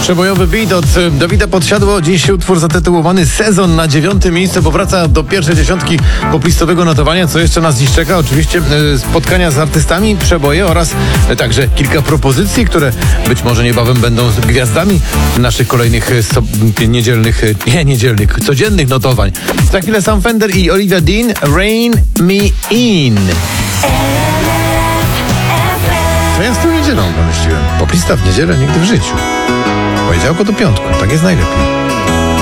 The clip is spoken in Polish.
Przebojowy beat od Dawida Podsiadło. Dziś utwór zatytułowany Sezon na 9. miejsce powraca do pierwszej dziesiątki poplistowego notowania. Co jeszcze nas dziś czeka? Oczywiście spotkania z artystami, przeboje oraz także kilka propozycji, które być może niebawem będą gwiazdami naszych kolejnych codziennych notowań. Za chwilę Sam Fender i Olivia Dean, Rain Me In. Co ja z tą niedzielą pomyśliłem? Poplista w niedzielę nigdy w życiu. Poniedziałku do piątku, tak jest najlepiej.